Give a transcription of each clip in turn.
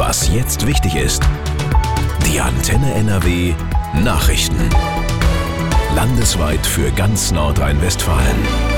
Was jetzt wichtig ist. Die Antenne NRW Nachrichten. Landesweit für ganz Nordrhein-Westfalen.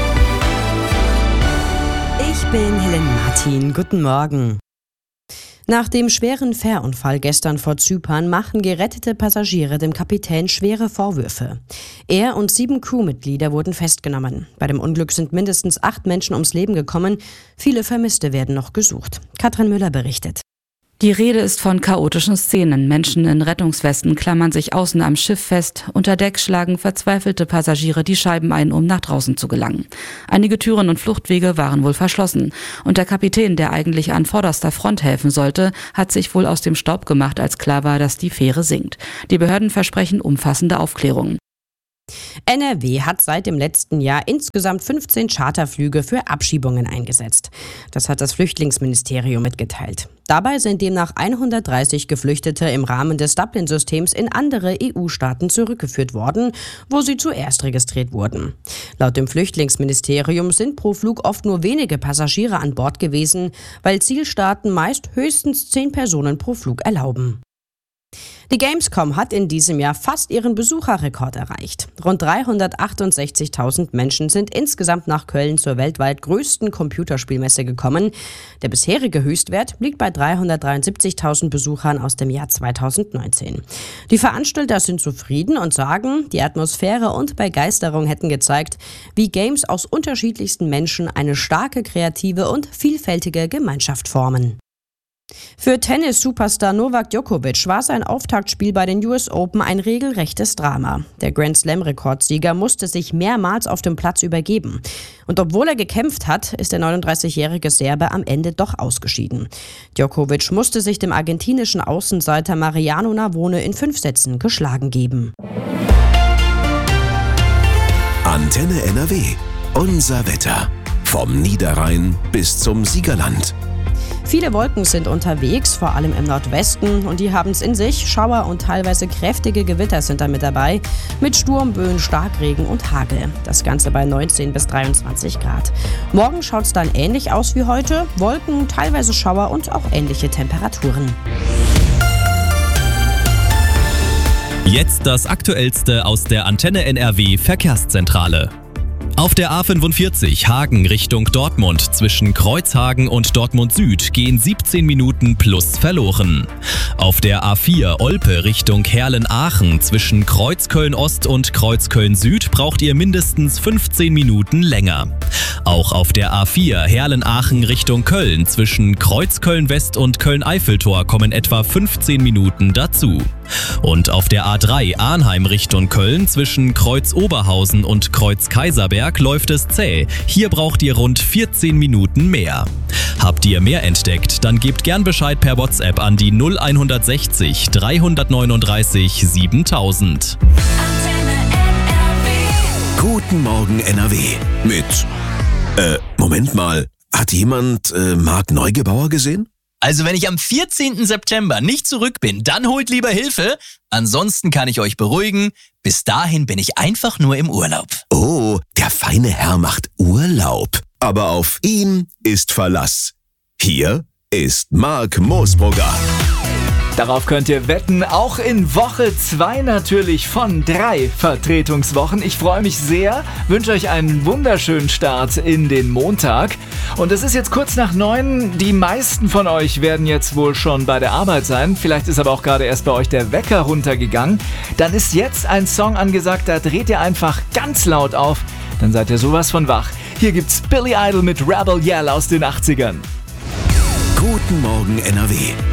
Ich bin Helen Martin. Guten Morgen. Nach dem schweren Fährunfall gestern vor Zypern machen gerettete Passagiere dem Kapitän schwere Vorwürfe. Er und 7 Crewmitglieder wurden festgenommen. Bei dem Unglück sind mindestens 8 Menschen ums Leben gekommen. Viele Vermisste werden noch gesucht. Katrin Müller berichtet. Die Rede ist von chaotischen Szenen. Menschen in Rettungswesten klammern sich außen am Schiff fest. Unter Deck schlagen verzweifelte Passagiere die Scheiben ein, um nach draußen zu gelangen. Einige Türen und Fluchtwege waren wohl verschlossen. Und der Kapitän, der eigentlich an vorderster Front helfen sollte, hat sich wohl aus dem Staub gemacht, als klar war, dass die Fähre sinkt. Die Behörden versprechen umfassende Aufklärung. NRW hat seit dem letzten Jahr insgesamt 15 Charterflüge für Abschiebungen eingesetzt. Das hat das Flüchtlingsministerium mitgeteilt. Dabei sind demnach 130 Geflüchtete im Rahmen des Dublin-Systems in andere EU-Staaten zurückgeführt worden, wo sie zuerst registriert wurden. Laut dem Flüchtlingsministerium sind pro Flug oft nur wenige Passagiere an Bord gewesen, weil Zielstaaten meist höchstens 10 Personen pro Flug erlauben. Die Gamescom hat in diesem Jahr fast ihren Besucherrekord erreicht. Rund 368.000 Menschen sind insgesamt nach Köln zur weltweit größten Computerspielmesse gekommen. Der bisherige Höchstwert liegt bei 373.000 Besuchern aus dem Jahr 2019. Die Veranstalter sind zufrieden und sagen, die Atmosphäre und Begeisterung hätten gezeigt, wie Games aus unterschiedlichsten Menschen eine starke, kreative und vielfältige Gemeinschaft formen. Für Tennis-Superstar Novak Djokovic war sein Auftaktspiel bei den US Open ein regelrechtes Drama. Der Grand-Slam-Rekordsieger musste sich mehrmals auf dem Platz übergeben. Und obwohl er gekämpft hat, ist der 39-jährige Serbe am Ende doch ausgeschieden. Djokovic musste sich dem argentinischen Außenseiter Mariano Navone in 5 Sätzen geschlagen geben. Antenne NRW. Unser Wetter. Vom Niederrhein bis zum Siegerland. Viele Wolken sind unterwegs, vor allem im Nordwesten, und die haben es in sich. Schauer und teilweise kräftige Gewitter sind da mit dabei, mit Sturmböen, Starkregen und Hagel. Das Ganze bei 19 bis 23 Grad. Morgen schaut es dann ähnlich aus wie heute. Wolken, teilweise Schauer und auch ähnliche Temperaturen. Jetzt das Aktuellste aus der Antenne NRW Verkehrszentrale. Auf der A45 Hagen Richtung Dortmund zwischen Kreuzhagen und Dortmund Süd gehen 17 Minuten plus verloren. Auf der A4 Olpe Richtung Herlen-Aachen zwischen Kreuzköln Ost und Kreuzköln Süd braucht ihr mindestens 15 Minuten länger. Auch auf der A4 Herlen-Aachen Richtung Köln zwischen Kreuzköln West und Köln-Eiffeltor kommen etwa 15 Minuten dazu. Und auf der A3 Arnheim Richtung Köln zwischen Kreuz-Oberhausen und Kreuz-Kaiserberg läuft es zäh. Hier braucht ihr rund 14 Minuten mehr. Habt ihr mehr entdeckt, dann gebt gern Bescheid per WhatsApp an die 0160 339 7000. Guten Morgen NRW. Mit Moment mal. Hat jemand Marc Neugebauer gesehen? Also wenn ich am 14. September nicht zurück bin, dann holt lieber Hilfe. Ansonsten kann ich euch beruhigen, bis dahin bin ich einfach nur im Urlaub. Oh, der feine Herr macht Urlaub. Aber auf ihn ist Verlass. Hier ist Marc Moosbrugger. Darauf könnt ihr wetten, auch in Woche 2 natürlich von 3 Vertretungswochen. Ich freue mich sehr, wünsche euch einen wunderschönen Start in den Montag. Und es ist jetzt kurz nach 9. Die meisten von euch werden jetzt wohl schon bei der Arbeit sein. Vielleicht ist aber auch gerade erst bei euch der Wecker runtergegangen. Dann ist jetzt ein Song angesagt, da dreht ihr einfach ganz laut auf. Dann seid ihr sowas von wach. Hier gibt's Billy Idol mit Rebel Yell aus den 80ern. Guten Morgen NRW.